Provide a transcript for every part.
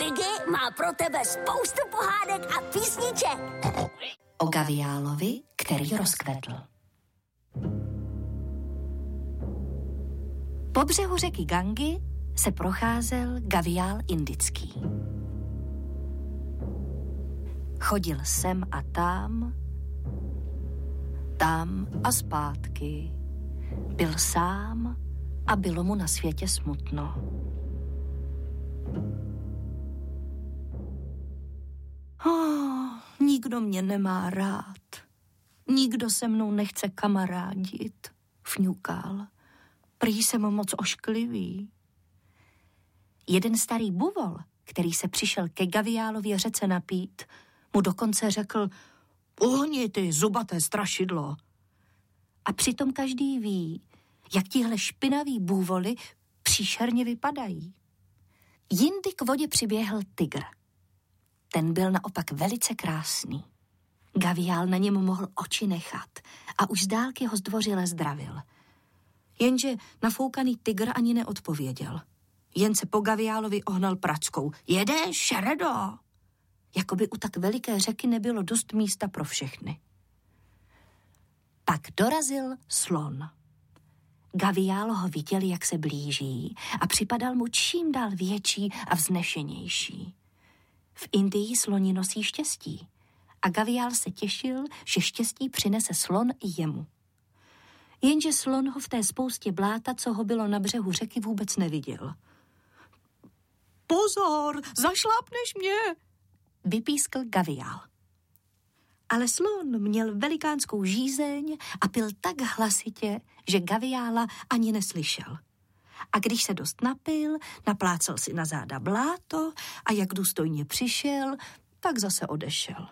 Piggy má pro tebe spoustu pohádek a písniček. O gaviálovi, který rozkvetl. Po břehu řeky Gangy se procházel gaviál indický. Chodil sem a tam a zpátky. Byl sám a bylo mu na světě smutno. Nikdo mě nemá rád. Nikdo se mnou nechce kamarádit, fňukal. Prý jsem moc ošklivý. Jeden starý buvol, který se přišel ke gaviálově řece napít, mu dokonce řekl: uhni ty zubaté strašidlo. A přitom každý ví, jak tihle špinaví bůvoli příšerně vypadají. Jindy k vodě přiběhl tygr. Ten byl naopak velice krásný. Gaviál na něm mohl oči nechat a už z dálky ho zdvořile zdravil. Jenže nafoukaný tygr ani neodpověděl. Jen se po gaviálovi ohnal prackou. Jedeš, šeredo! Jakoby u tak veliké řeky nebylo dost místa pro všechny. Pak dorazil slon. Gaviál ho viděl, jak se blíží a připadal mu čím dál větší a vznešenější. V Indii sloni nosí štěstí a gaviál se těšil, že štěstí přinese slon i jemu. Jenže slon ho v té spoustě bláta, co ho bylo na břehu řeky, vůbec neviděl. Pozor, zašlápneš mě, vypískl gaviál. Ale slon měl velikánskou žízeň a pil tak hlasitě, že gaviála ani neslyšel. A když se dost napil, naplácal si na záda bláto a jak důstojně přišel, tak zase odešel.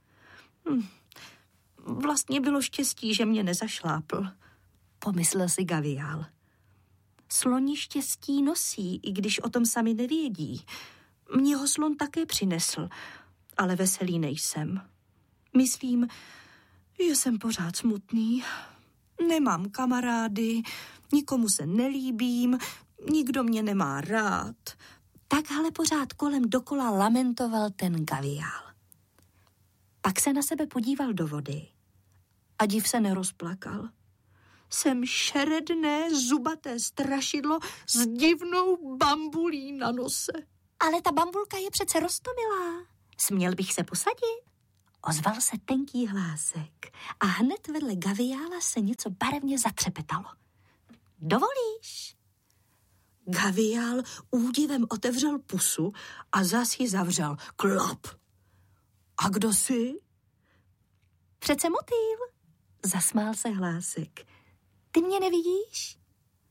Vlastně bylo štěstí, že mě nezašlápl, pomyslel si gaviál. Sloni štěstí nosí, i když o tom sami nevědí. Mě ho slon také přinesl, ale veselý nejsem. Myslím, že jsem pořád smutný. Nemám kamarády, nikomu se nelíbím, nikdo mě nemá rád. Takhle pořád kolem dokola lamentoval ten gaviál. Pak se na sebe podíval do vody a div se nerozplakal. Jsem šeredné, zubaté strašidlo s divnou bambulí na nose. Ale ta bambulka je přece roztomilá. Směl bych se posadit? Ozval se tenký hlásek a hned vedle gaviála se něco barevně zatřepetalo. Dovolíš? Gaviál údivem otevřel pusu a zas ji zavřel. Klap! A kdo jsi? Přece motýl, zasmál se hlásek. Ty mě nevidíš?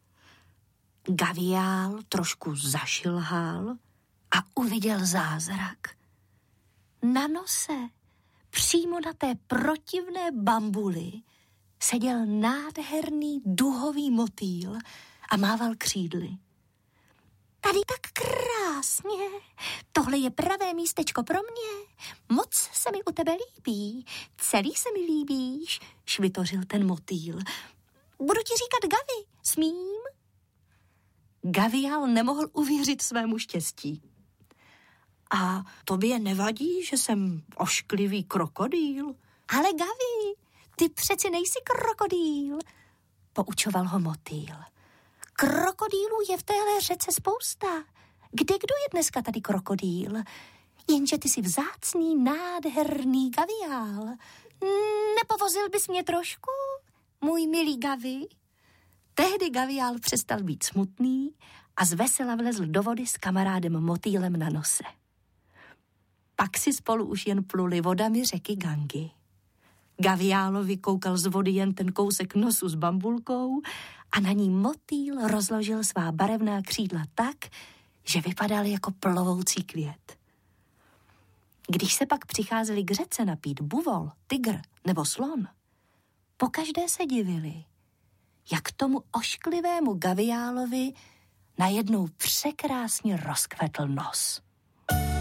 Gaviál trošku zašilhal a uviděl zázrak. Na nose, přímo na té protivné bambuli, seděl nádherný duhový motýl a mával křídly. Tady tak krásně, tohle je pravé místečko pro mě, moc se mi u tebe líbí, celý se mi líbíš, švitořil ten motýl. Budu ti říkat Gavi, smím? Gaviál nemohl uvěřit svému štěstí. A tobě nevadí, že jsem ošklivý krokodýl? Ale Gavi, ty přeci nejsi krokodýl, poučoval ho motýl. Krokodýlů je v téhle řece spousta. Kdo je dneska tady krokodýl? Jenže ty jsi vzácný, nádherný gaviál. Nepovozil bys mě trošku, můj milý Gavi? Tehdy gaviál přestal být smutný a zvesela vlezl do vody s kamarádem motýlem na nose. Pak si spolu už jen pluli vodami řeky Gangy. Gaviálovi koukal z vody jen ten kousek nosu s bambulkou a na ní motýl rozložil svá barevná křídla tak, že vypadal jako plovoucí květ. Když se pak přicházeli k řece napít buvol, tygr nebo slon, pokaždé se divili, jak tomu ošklivému gaviálovi najednou překrásně rozkvetl nos.